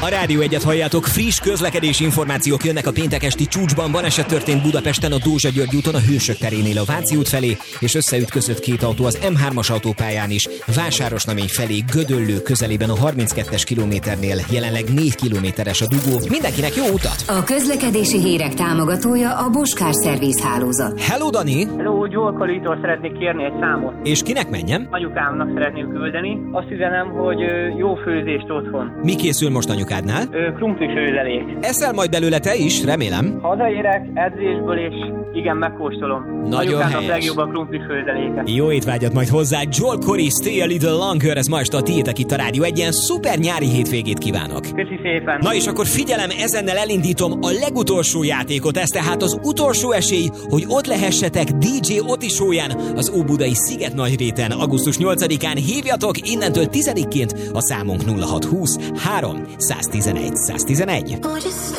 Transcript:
A Rádió Egyet halljátok, friss közlekedési információk jönnek a péntek esti csúcsban. Baleset történt Budapesten a Dózsa-György úton a Hősök terénél a Váci út felé, és összeütközött két autó az M3-as autópályán is. Vásárosnamény felé Gödöllő közelében a 32-es kilométernél jelenleg 4 kilométeres a dugó. Mindenkinek jó utat! A közlekedési hírek támogatója a Boskár Szerviz hálózat. Hello, Dani! Hello, Gyolkolitól szeretnék kérni egy számot. És kinek menjem? Anyukámnak szeretném küldeni. Azt üzenem, hogy jó főzést otthon. Mi készül most anyukádnál? Krumpli főzelék. Eszel majd belőle te is, remélem. Hazaérek edzésből, és igen, megkóstolom. Nagyon anyukámnak helyes. legjobb a krumpli főzeléke. Jó étvágyat majd hozzá, Joel Corey, Stay a Little Longer, ez ma este a tiétek itt a Rádió. Egy ilyen szuper nyári hétvégét kívánok. Köszi szépen. Na és akkor figyelem, ezennel elindítom a legutolsó játékot, ez tehát az utolsó esély, hogy ott lehessetek DJ Oti show-ján az Óbudai Szigetnagyréten augusztus 8-án. Hívjatok innentől 10-ként, a számunk 0620 3 111 111.